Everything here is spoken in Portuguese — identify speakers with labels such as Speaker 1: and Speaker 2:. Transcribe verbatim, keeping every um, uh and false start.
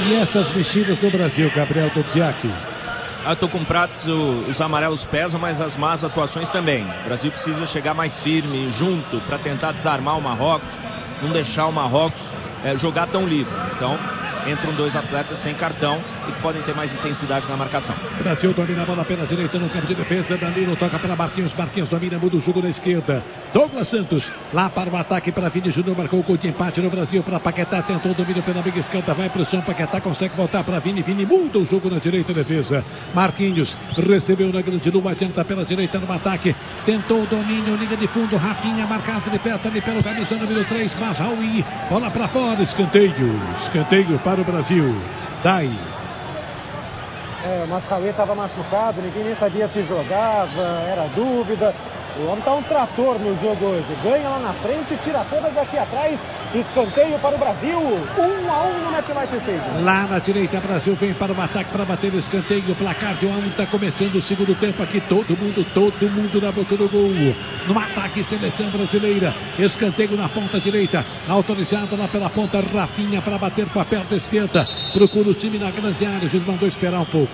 Speaker 1: E essas mexidas do Brasil, Gabriel Dobziak?
Speaker 2: Eu tô com pratos, os amarelos pesam, mas as más atuações também. O Brasil precisa chegar mais firme, junto, para tentar desarmar o Marrocos, não deixar o Marrocos é, jogar tão livre. Então, entram dois atletas sem cartão e que podem ter mais intensidade na marcação.
Speaker 1: O Brasil domina a bola pela direita no campo de defesa. Danilo toca para Marquinhos. Marquinhos domina, muda o jogo na esquerda. Douglas Santos lá para o ataque para Vini Júnior. Marcou o gol de empate no Brasil para Paquetá. Tentou o domínio pela meia esquerda. Vai para o som. Paquetá consegue voltar para Vini. Vini muda o jogo na direita defesa. Marquinhos recebeu na grande lua. Adianta pela direita no ataque. Tentou o domínio. Liga de fundo. Rafinha marcado de perto ali pelo camisa número três. Mazraoui. Bola para fora. Escanteio. Escanteio para o Brasil. Dai.
Speaker 3: É, o Mazraoui estava machucado, ninguém nem sabia se jogava, era dúvida. O homem está um trator no jogo hoje. Ganha lá na frente, tira todas aqui atrás. Escanteio para o Brasil. Um a um no MetLife Stadium.
Speaker 1: Lá na direita, Brasil vem para o ataque para bater o escanteio. O placar de um a um está começando o segundo tempo aqui. Todo mundo, todo mundo na boca do gol. No ataque, seleção brasileira. Escanteio na ponta direita. Autorizado lá pela ponta. Rafinha para bater com a perna esquerda. Procura o time na grande área. A gente mandou esperar um pouco.